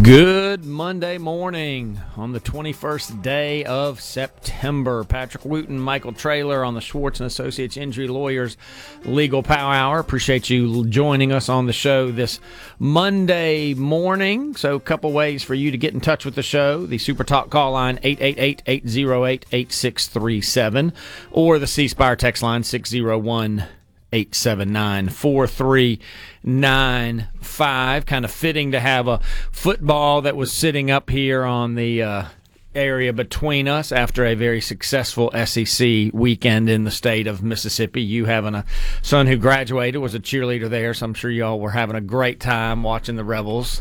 Good Monday morning on the 21st day of September. Patrick Wooten, Michael Traylor on the Schwartz & Associates Injury Lawyers Legal Power Hour. Appreciate you joining us on the show this Monday morning. So a couple ways for you to get in touch with the show. The Super Talk call line, 888-808-8637, or the C Spire text line, 601-879-4395. Kind of fitting to have a football that was sitting up here on the area between us after a very successful SEC weekend in the state of Mississippi. You having a son who graduated, was a cheerleader there, so I'm sure y'all were having a great time watching the Rebels